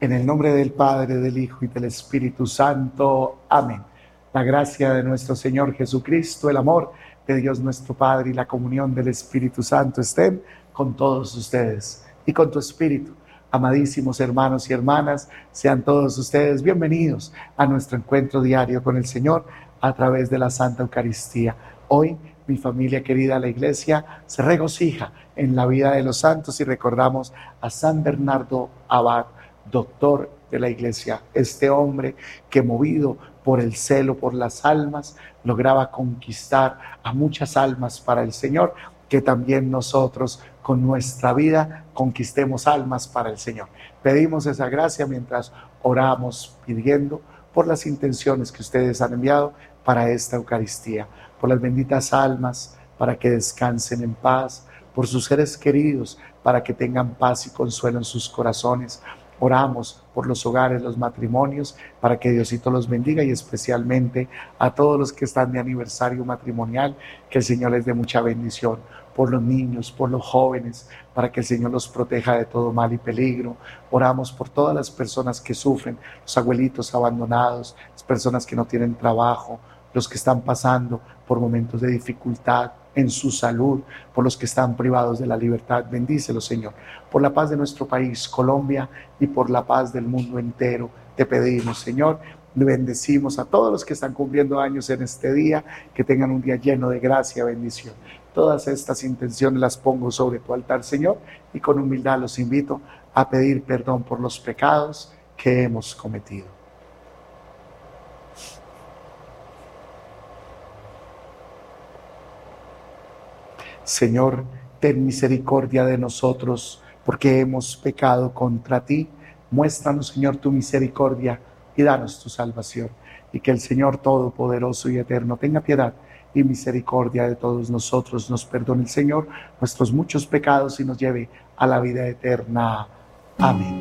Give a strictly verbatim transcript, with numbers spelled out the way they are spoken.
En el nombre del Padre, del Hijo y del Espíritu Santo. Amén. La gracia de nuestro Señor Jesucristo, el amor de Dios nuestro Padre y la comunión del Espíritu Santo estén con todos ustedes y con tu espíritu. Amadísimos hermanos y hermanas, sean todos ustedes bienvenidos a nuestro encuentro diario con el Señor a través de la Santa Eucaristía. Hoy, mi familia querida, la Iglesia se regocija en la vida de los santos y recordamos a San Bernardo Abad, doctor de la Iglesia, este hombre que, movido por el celo por las almas, lograba conquistar a muchas almas para el Señor. Que también nosotros con nuestra vida conquistemos almas para el Señor. Pedimos esa gracia mientras oramos, pidiendo por las intenciones que ustedes han enviado para esta Eucaristía, por las benditas almas, para que descansen en paz, por sus seres queridos, para que tengan paz y consuelo en sus corazones. Oramos por los hogares, los matrimonios, para que Diosito los bendiga, y especialmente a todos los que están de aniversario matrimonial, que el Señor les dé mucha bendición. Por los niños, por los jóvenes, para que el Señor los proteja de todo mal y peligro. Oramos por todas las personas que sufren, los abuelitos abandonados, las personas que no tienen trabajo, los que están pasando por momentos de dificultad en su salud, por los que están privados de la libertad. Bendícelos, Señor. Por la paz de nuestro país, Colombia, y por la paz del mundo entero, te pedimos, Señor. Bendecimos a todos los que están cumpliendo años en este día, que tengan un día lleno de gracia y bendición. Todas estas intenciones las pongo sobre tu altar, Señor, y con humildad los invito a pedir perdón por los pecados que hemos cometido. Señor, ten misericordia de nosotros, porque hemos pecado contra ti. Muéstranos, Señor, tu misericordia y danos tu salvación. Y que el Señor Todopoderoso y Eterno tenga piedad y misericordia de todos nosotros. Nos perdone el Señor nuestros muchos pecados y nos lleve a la vida eterna. Amén.